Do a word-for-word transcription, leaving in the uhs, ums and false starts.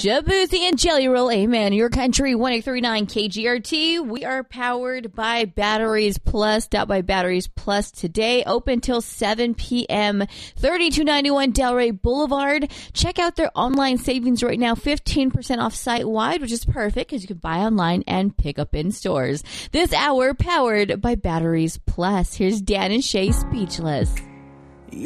Shabuzi and Jelly Roll, amen. Your country, one eight three nine K G R T. We are powered by Batteries Plus. Stop by Batteries Plus today. Open till seven p.m. thirty-two ninety-one Delray Boulevard. Check out their online savings right now. fifteen percent off site-wide, which is perfect because you can buy online and pick up in stores. This hour, powered by Batteries Plus. Here's Dan and Shay, Speechless.